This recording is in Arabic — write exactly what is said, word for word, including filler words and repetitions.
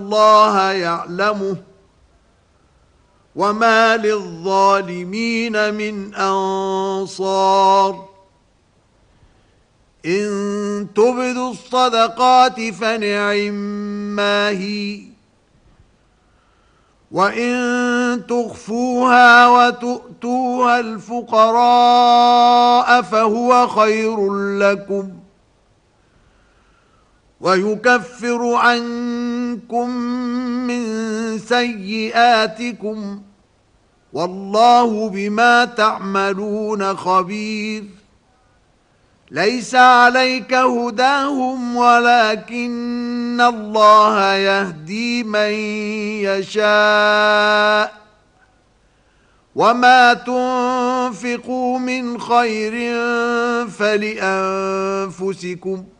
الله يعلمه وما للظالمين من أنصار إن تبدوا الصدقات فنعما هي وإن تخفوها وتؤتوها الفقراء فهو خير لكم ويكفر عنكم من سيئاتكم والله بما تعملون خبير ليس عليك هداهم ولكن الله يهدي من يشاء وما تنفقوا من خير فلأنفسكم